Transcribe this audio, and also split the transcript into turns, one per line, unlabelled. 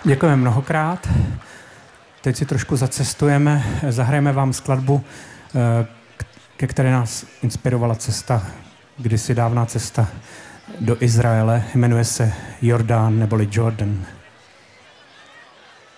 Děkujeme mnohokrát. Teď si trošku zacestujeme, zahrajeme vám skladbu, ke které nás inspirovala cesta, kdysi dávná cesta do Izraele. Jmenuje se Jordán neboli Jordan.